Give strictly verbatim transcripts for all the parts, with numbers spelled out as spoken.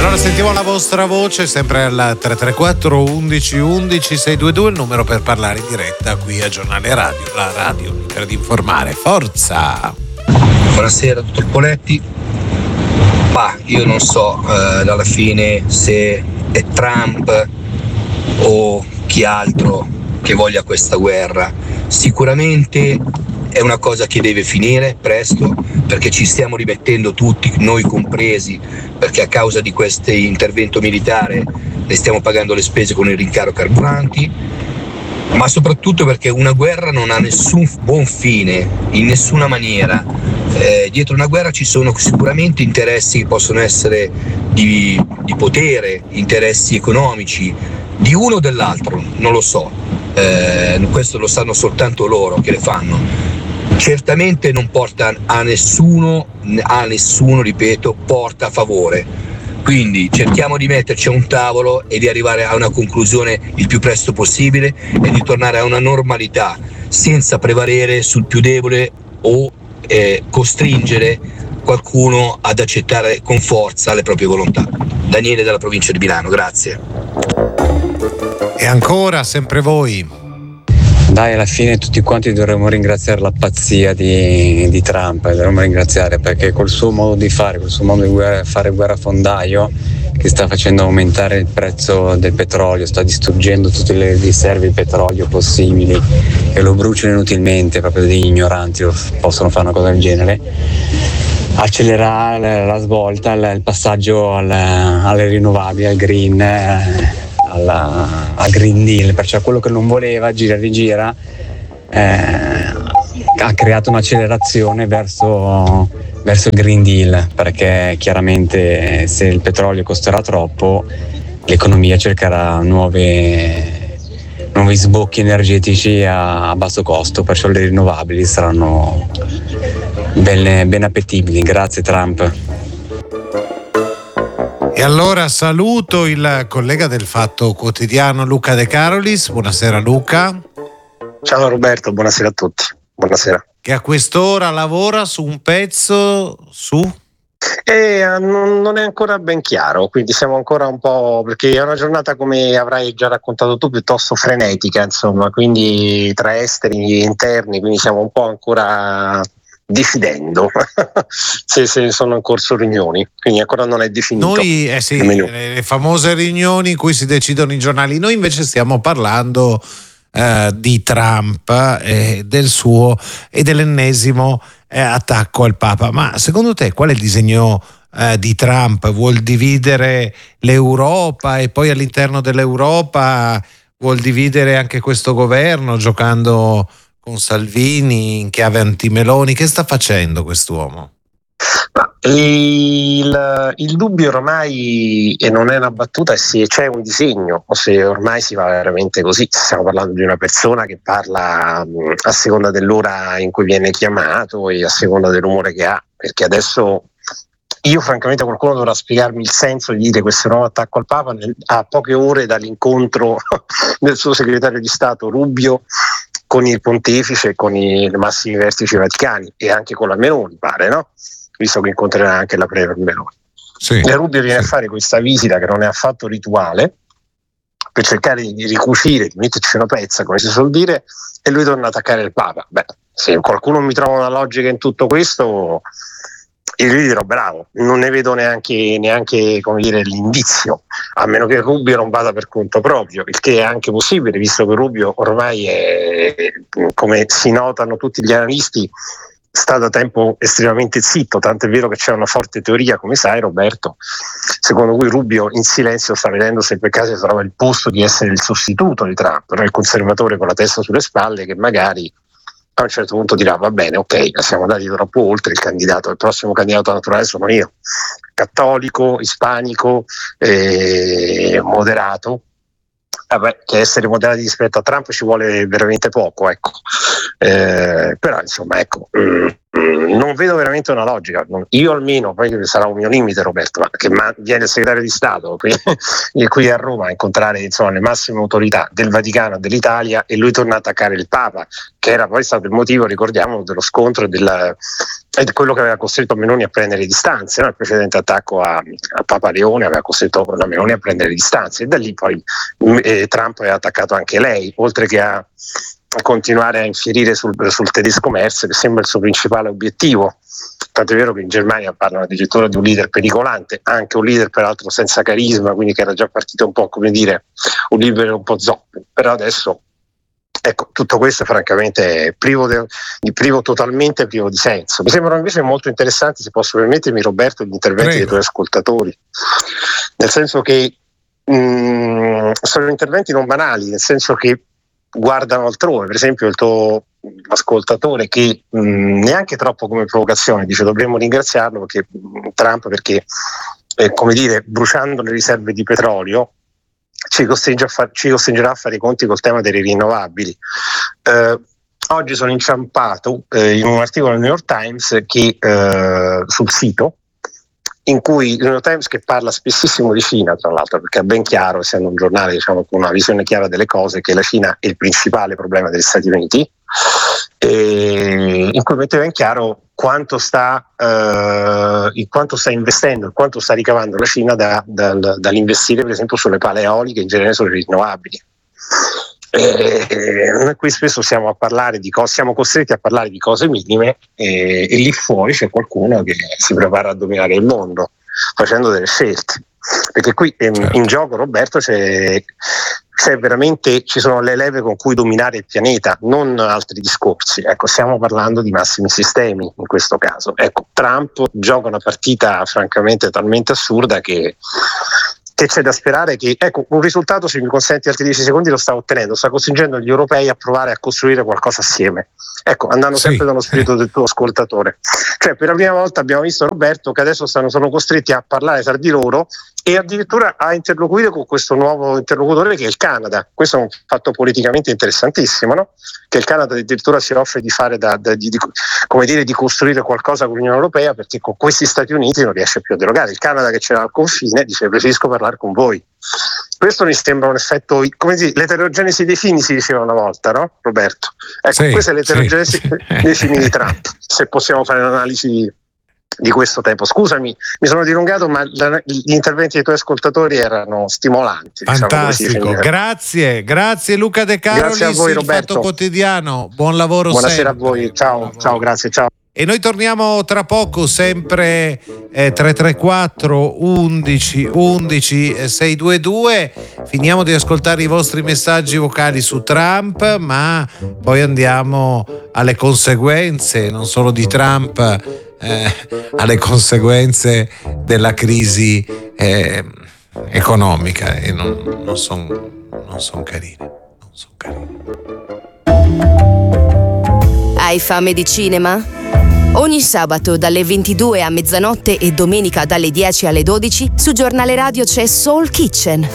Allora sentiamo la vostra voce sempre al tre tre quattro undici undici sei due due, il numero per parlare in diretta qui a Giornale Radio, la radio libera di informare. Forza! Buonasera, dottor Poletti. Ma io non so eh, alla fine se è Trump o chi altro che voglia questa guerra. Sicuramente è una cosa che deve finire presto, perché ci stiamo rimettendo tutti, noi compresi, perché a causa di questo intervento militare ne stiamo pagando le spese con il rincaro carburanti, ma soprattutto perché una guerra non ha nessun buon fine, in nessuna maniera. Eh, dietro una guerra ci sono sicuramente interessi che possono essere di, di potere, interessi economici, di uno o dell'altro, non lo so, eh, questo lo sanno soltanto loro che le fanno. Certamente non porta a nessuno, a nessuno, ripeto, porta a favore. Quindi cerchiamo di metterci a un tavolo e di arrivare a una conclusione il più presto possibile e di tornare a una normalità senza prevalere sul più debole o eh, costringere qualcuno ad accettare con forza le proprie volontà. Daniele dalla provincia di Milano, grazie. E ancora, sempre voi. Dai, alla fine tutti quanti dovremmo ringraziare la pazzia di, di Trump, dovremmo ringraziare, perché col suo modo di fare, col suo modo di guerra, fare guerrafondaio, che sta facendo aumentare il prezzo del petrolio, sta distruggendo tutte le riserve di petrolio possibili e lo bruciano inutilmente, proprio degli ignoranti lo, possono fare una cosa del genere. Accelerare la, la svolta, il, il passaggio al, alle rinnovabili, al green, eh, alla, al Green Deal, perciò quello che non voleva, gira e rigira, eh, ha creato un'accelerazione verso, verso il Green Deal, perché chiaramente se il petrolio costerà troppo l'economia cercherà nuove, nuovi sbocchi energetici a, a basso costo, perciò le rinnovabili saranno ben, ben appetibili. Grazie Trump. E allora saluto il collega del Fatto Quotidiano Luca De Carolis. Buonasera Luca. Ciao Roberto, buonasera a tutti. Buonasera. Che a quest'ora lavora su un pezzo su? E non, non è ancora ben chiaro, quindi siamo ancora un po', perché è una giornata, come avrai già raccontato tu, piuttosto frenetica, insomma, quindi tra esteri e interni, quindi siamo un po' ancora decidendo se, se sono in corso riunioni, quindi ancora non è definito. Noi, eh sì, le famose riunioni in cui si decidono i giornali. Noi invece stiamo parlando eh, di Trump e eh, del suo e dell'ennesimo eh, attacco al Papa. Ma secondo te qual è il disegno eh, di Trump? Vuol dividere l'Europa e poi all'interno dell'Europa vuol dividere anche questo governo, giocando con Salvini in chiave anti-Meloni? Che sta facendo quest'uomo? Ma il, il dubbio ormai, e non è una battuta, è se c'è un disegno o se ormai si va veramente così. Stiamo parlando di una persona che parla mh, a seconda dell'ora in cui viene chiamato e a seconda del rumore che ha, perché adesso io francamente qualcuno dovrà spiegarmi il senso di dire questo nuovo attacco al Papa nel, a poche ore dall'incontro del suo segretario di Stato Rubio con il pontefice e con i massimi vertici vaticani e anche con la Meloni, pare, no? Visto che incontrerà anche la premier Meloni. Sì, e Rubio viene sì. a fare questa visita che non è affatto rituale per cercare di ricucire, di metterci una pezza, come si suol dire, e lui torna ad attaccare il Papa. Beh, se qualcuno mi trova una logica in tutto questo, io gli dirò bravo, non ne vedo neanche, neanche come dire, l'indizio, a meno che Rubio non vada per conto proprio, il che è anche possibile, visto che Rubio ormai è, come si notano tutti gli analisti, sta da tempo estremamente zitto, tanto è vero che c'è una forte teoria, come sai Roberto, secondo cui Rubio in silenzio sta vedendo se per caso trova il posto di essere il sostituto di Trump, però il conservatore con la testa sulle spalle che magari a un certo punto dirà va bene, ok, siamo andati troppo oltre, il candidato, il prossimo candidato naturale sono io, cattolico, ispanico, eh, moderato. Vabbè, che essere moderati rispetto a Trump ci vuole veramente poco, ecco. Eh, però insomma ecco, mh, non vedo veramente una logica. Io almeno, poi sarà un mio limite, Roberto, ma che ma viene il segretario di Stato qui, qui a Roma a incontrare insomma le massime autorità del Vaticano e dell'Italia, e lui torna a attaccare il Papa, che era poi stato il motivo, ricordiamo, dello scontro e della, è quello che aveva costretto Meloni a prendere distanze, no? Il precedente attacco a, a Papa Leone aveva costretto la Meloni a prendere distanze, e da lì poi eh, Trump aveva attaccato anche lei, oltre che a continuare a infierire sul, sul tedesco Merz, che sembra il suo principale obiettivo. Tanto è vero che in Germania parlano addirittura di un leader pericolante, anche un leader peraltro senza carisma, quindi che era già partito un po', come dire, un leader un po' zoppo, però adesso ecco, tutto questo francamente è privo, de, di privo totalmente privo di senso. Mi sembrano invece molto interessanti, se posso permettermi, Roberto, gli interventi Prego. dei tuoi ascoltatori, nel senso che mh, sono interventi non banali, nel senso che guardano altrove. Per esempio il tuo ascoltatore, che mh, neanche troppo come provocazione dice dovremmo ringraziarlo perché mh, Trump perché eh, come dire, bruciando le riserve di petrolio ci, costringe a far, ci costringerà a fare i conti col tema delle rinnovabili. Eh, oggi sono inciampato eh, in un articolo del New York Times che eh, sul sito, in cui il New York Times, che parla spessissimo di Cina, tra l'altro, perché è ben chiaro, essendo un giornale diciamo con una visione chiara delle cose, che la Cina è il principale problema degli Stati Uniti, e in cui metteva in chiaro quanto sta, eh, in quanto sta investendo e quanto sta ricavando la Cina da, dal, dall'investire per esempio sulle pale eoliche, in genere sulle rinnovabili. E noi qui spesso siamo a parlare di cose, siamo costretti a parlare di cose minime, e, e lì fuori c'è qualcuno che si prepara a dominare il mondo facendo delle scelte, perché qui in, certo. in gioco, Roberto, c'è, c'è veramente, ci sono le leve con cui dominare il pianeta, non altri discorsi. Ecco, stiamo parlando di massimi sistemi in questo caso. Ecco, Trump gioca una partita francamente talmente assurda che che c'è da sperare che, ecco, un risultato, se mi consenti altri dieci secondi, lo sta ottenendo, sta costringendo gli europei a provare a costruire qualcosa assieme, ecco, andando sì. sempre dallo spirito del tuo ascoltatore. Cioè, per la prima volta abbiamo visto, Roberto, che adesso stanno, sono costretti a parlare tra di loro e addirittura a interloquire con questo nuovo interlocutore che è il Canada. Questo è un fatto politicamente interessantissimo, no? Che il Canada addirittura si offre di fare da, da, di, di, come dire, di costruire qualcosa con l'Unione Europea, perché con questi Stati Uniti non riesce più a derogare. Il Canada, che c'era al confine, dice preferisco parlare con voi. Questo mi sembra un effetto, come si, l'eterogenesi dei fini si diceva una volta, no, Roberto? Ecco, sì, questa è l'eterogenesi sì. dei fini di Trump, se possiamo fare un'analisi di questo tempo. Scusami, mi sono dilungato, ma la, gli interventi dei tuoi ascoltatori erano stimolanti. Fantastico, diciamo, grazie, grazie Luca De Carolis, grazie a voi, Roberto. Fatto Quotidiano, buon lavoro. Buonasera sempre. a voi, ciao, ciao, grazie, ciao. E noi torniamo tra poco, sempre eh, tre tre quattro undici undici sei due due. Finiamo di ascoltare i vostri messaggi vocali su Trump, ma poi andiamo alle conseguenze, non solo di Trump, eh, alle conseguenze della crisi eh, economica, e non, non sono non son carine, non son carine. Hai fame di cinema? Ogni sabato dalle ventidue a mezzanotte e domenica dalle dieci alle dodici su Giornale Radio c'è Soul Kitchen.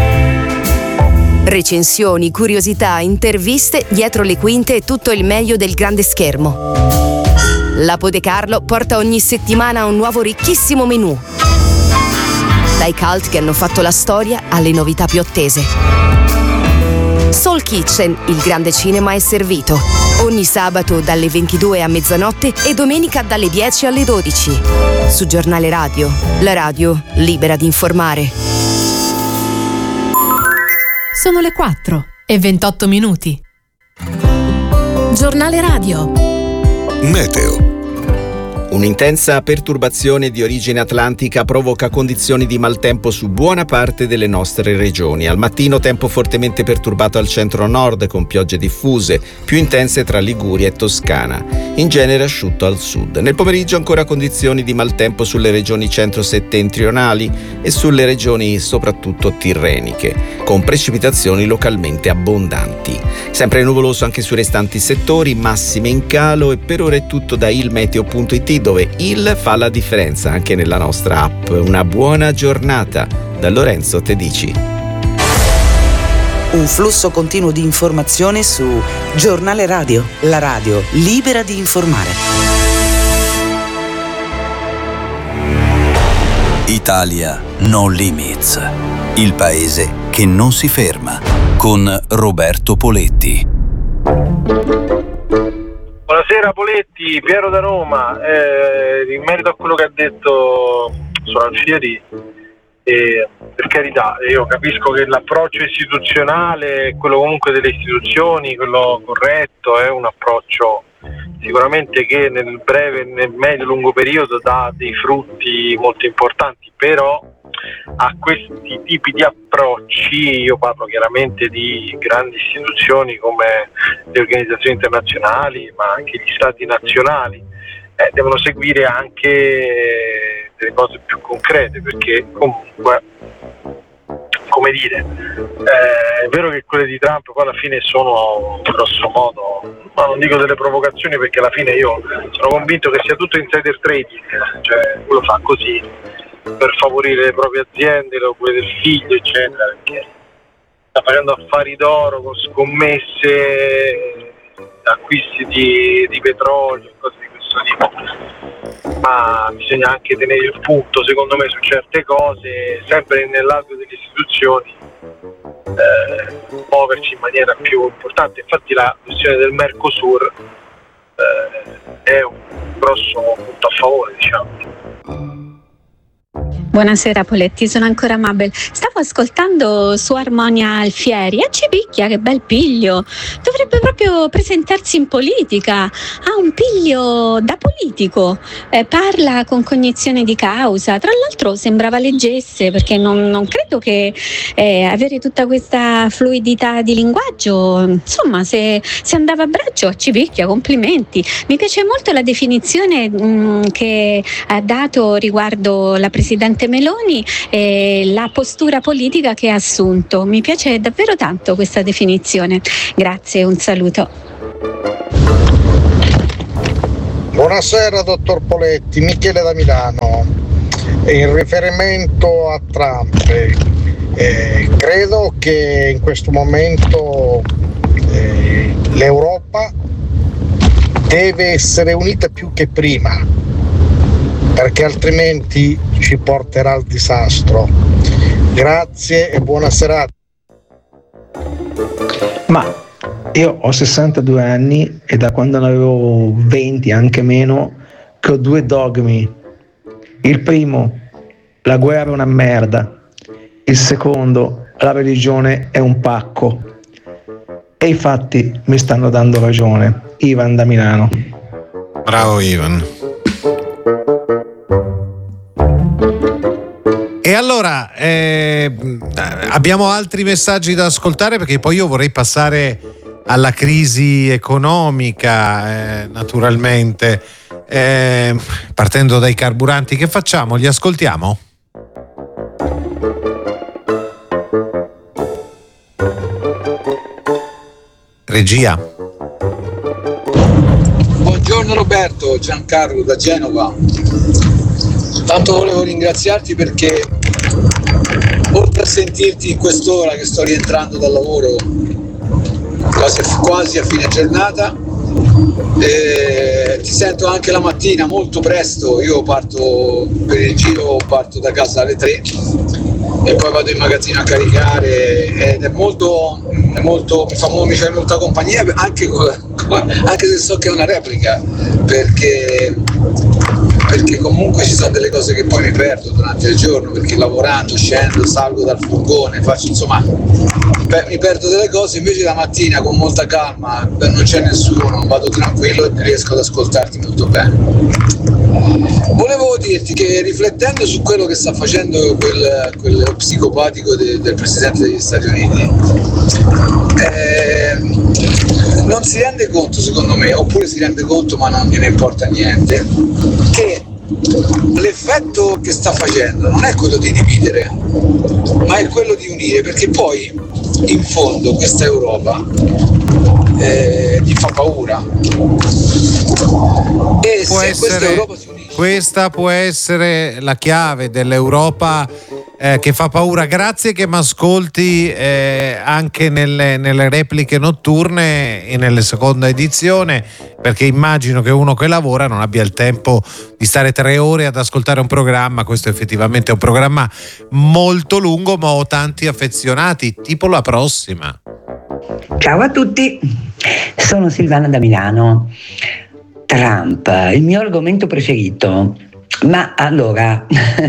Recensioni, curiosità, interviste, dietro le quinte e tutto il meglio del grande schermo. Lapo De Carlo porta ogni settimana un nuovo ricchissimo menù. Dai cult che hanno fatto la storia alle novità più attese. Soul Kitchen, il grande cinema è servito. Ogni sabato dalle ventidue a mezzanotte e domenica dalle dieci alle dodici. Su Giornale Radio, la radio libera di informare. Sono le quattro e ventotto minuti. Giornale Radio. Meteo. Un'intensa perturbazione di origine atlantica provoca condizioni di maltempo su buona parte delle nostre regioni. Al mattino tempo fortemente perturbato al centro-nord con piogge diffuse, più intense tra Liguria e Toscana. In genere asciutto al sud. Nel pomeriggio ancora condizioni di maltempo sulle regioni centro-settentrionali e sulle regioni soprattutto tirreniche, con precipitazioni localmente abbondanti. Sempre nuvoloso anche sui restanti settori, massime in calo, e per ora è tutto da il meteo punto it, dove il fa la differenza anche nella nostra app. Una buona giornata da Lorenzo Tedici. Un flusso continuo di informazione su Giornale Radio, la radio libera di informare. Italia No Limits, il paese che non si ferma, con Roberto Poletti. Buonasera Poletti, Piero da Roma. Eh, in merito a quello che ha detto Alfieri, eh, per carità, io capisco che l'approccio istituzionale, quello comunque delle istituzioni, quello corretto, è un approccio sicuramente che nel breve, nel medio e lungo periodo dà dei frutti molto importanti, però a questi tipi di approcci, io parlo chiaramente di grandi istituzioni come le organizzazioni internazionali, ma anche gli stati nazionali, eh, devono seguire anche delle cose più concrete, perché comunque, come dire, eh, è vero che quelle di Trump poi alla fine sono grosso modo, ma non dico delle provocazioni, perché alla fine io sono convinto che sia tutto insider trading, cioè quello fa così per favorire le proprie aziende, quelle del figlio eccetera, perché sta facendo affari d'oro con scommesse, acquisti di, di petrolio, cose di questo tipo. Ma bisogna anche tenere il punto, secondo me, su certe cose, sempre nell'alveo delle istituzioni, eh, muoverci in maniera più importante. Infatti la questione del Mercosur eh, è un grosso punto a favore, diciamo. Buonasera Poletti, sono ancora Mabel. Stavo ascoltando su Armonia Alfieri e ci picchia, che bel piglio. Dovrebbe proprio presentarsi in politica. Ha un piglio da politico, eh, parla con cognizione di causa. Tra l'altro sembrava leggesse, perché non, non credo che eh, avere tutta questa fluidità di linguaggio, insomma, se, se andava a braccio ci picchia, complimenti. Mi piace molto la definizione mh, che ha dato riguardo la Presidente Meloni e la postura politica che ha assunto. Mi piace davvero tanto questa definizione. Grazie, un saluto. Buonasera dottor Poletti, Michele da Milano. In riferimento a Trump, eh, credo che in questo momento eh, l'Europa deve essere unita più che prima, perché altrimenti ci porterà al disastro. Grazie e buona serata. Ma io ho sessantadue anni e da quando ne avevo venti, anche meno, che ho due dogmi. Il primo, la guerra è una merda. Il secondo, la religione è un pacco. E i fatti mi stanno dando ragione. Ivan da Milano. Bravo Ivan. E allora eh, abbiamo altri messaggi da ascoltare, perché poi io vorrei passare alla crisi economica, eh, naturalmente, eh, partendo dai carburanti. Che facciamo? Li ascoltiamo? Regia. Buongiorno Roberto, Giancarlo da Genova. Tanto volevo ringraziarti perché, oltre a sentirti in quest'ora che sto rientrando dal lavoro quasi, quasi a fine giornata, eh, ti sento anche la mattina molto presto. Io parto per il giro, parto da casa alle tre e poi vado in magazzino a caricare, ed è molto, è molto mi, fa, mi fai molta compagnia, anche, anche se so che è una replica, perché perché comunque ci sono delle cose che poi mi perdo durante il giorno, perché lavorando, scendo, salgo dal furgone, faccio, insomma, per, mi perdo delle cose. Invece la mattina con molta calma, non c'è nessuno, vado tranquillo e riesco ad ascoltarti molto bene. Volevo dirti che, riflettendo su quello che sta facendo quel, quel psicopatico de, del Presidente degli Stati Uniti, eh, non si rende conto, secondo me, oppure si rende conto ma non gliene importa niente, che l'effetto che sta facendo non è quello di dividere, ma è quello di unire, perché poi in fondo questa Europa eh, gli fa paura. E può se essere, questa Europa si unisce, questa può essere la chiave dell'Europa eh, che fa paura. Grazie che mi ascolti eh, anche nelle, nelle repliche notturne e nelle seconda edizione, perché immagino che uno che lavora non abbia il tempo di stare tre ore ad ascoltare un programma. Questo effettivamente è un programma molto lungo, ma ho tanti affezionati, tipo la prossima. Ciao a tutti, sono Silvana da Milano. Trump, il mio argomento preferito. Ma allora,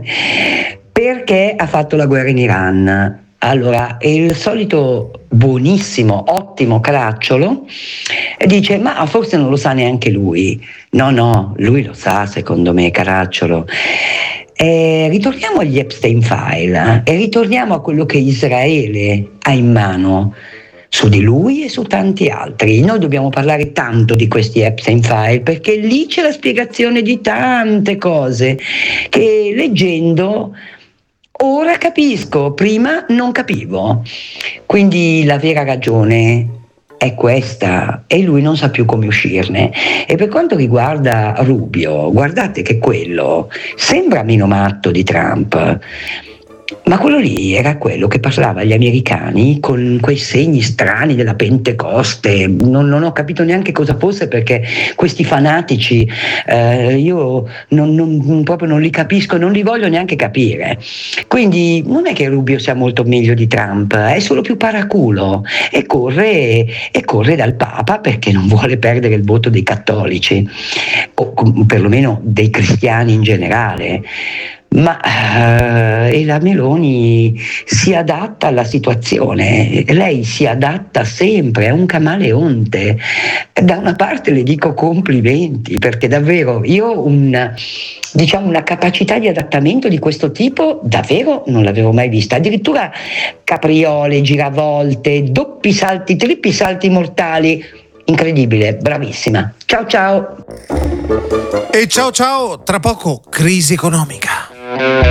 perché ha fatto la guerra in Iran? Allora, il solito buonissimo, ottimo Caracciolo dice: ma forse non lo sa neanche lui. No, no, lui lo sa, secondo me, Caracciolo. Eh, ritorniamo agli Epstein File eh, e ritorniamo a quello che Israele ha in mano su di lui e su tanti altri. Noi dobbiamo parlare tanto di questi Epstein File perché lì c'è la spiegazione di tante cose che leggendo ora capisco, prima non capivo. Quindi la vera ragione è questa e lui non sa più come uscirne. E per quanto riguarda Rubio, guardate che quello sembra meno matto di Trump, ma quello lì era quello che parlava agli americani con quei segni strani della Pentecoste. Non, non ho capito neanche cosa fosse, perché questi fanatici eh, io non, non, proprio non li capisco, non li voglio neanche capire. Quindi non è che Rubio sia molto meglio di Trump, è solo più paraculo e corre, e corre dal Papa perché non vuole perdere il voto dei cattolici, o perlomeno dei cristiani in generale. Ma uh, e la Meloni si adatta alla situazione, lei si adatta sempre, è un camaleonte. Da una parte le dico complimenti, perché davvero io ho un, diciamo, una capacità di adattamento di questo tipo davvero non l'avevo mai vista. Addirittura capriole, giravolte, doppi salti, trippi salti mortali. Incredibile, bravissima. Ciao ciao. E ciao ciao, tra poco crisi economica.